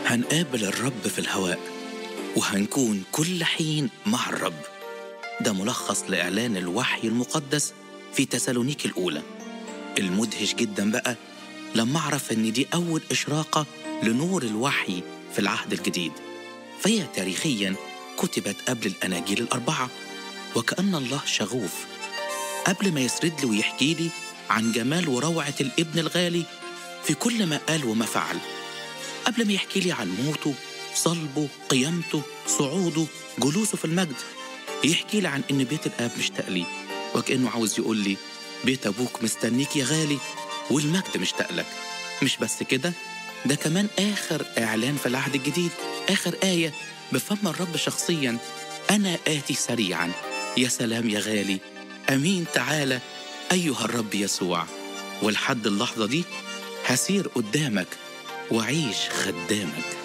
هنقابل الرب في الهواء، وهنكون كل حين مع الرب. ده ملخص لإعلان الوحي المقدس في تسالونيك الأولى. المدهش جدا بقى لما أعرف إن دي أول إشراقة لنور الوحي في العهد الجديد، فهي تاريخيا كتبت قبل الأناجيل الأربعة. وكأن الله شغوف قبل ما يسرد لي ويحكي لي عن جمال وروعة الابن الغالي في كل ما قال وما فعل، قبل ما يحكي لي عن موته، صلبه، قيامته، صعوده، جلوسه في المجد، يحكي لي عن إن بيت الآب مشتاق لي، وكأنه عاوز يقول لي بيت أبوك مستنيك يا غالي، والمجد مشتاق لك. مش بس كده، ده كمان آخر إعلان في العهد الجديد، آخر آية بفم الرب شخصيا: أنا آتي سريعا. يا سلام يا غالي، أمين تعالى أيها الرب يسوع. ولحد اللحظة دي هسير قدامك وعيش خدامك.